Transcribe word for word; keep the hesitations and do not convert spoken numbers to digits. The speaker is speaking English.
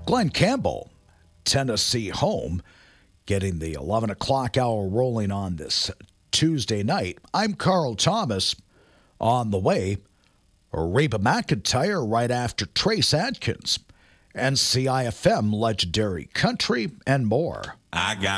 Glenn Campbell, Tennessee home, getting the eleven o'clock hour rolling on this Tuesday night. I'm Carl Thomas. On the way, Reba McEntire right after Trace Adkins, N C I F M Legendary Country, and more. I got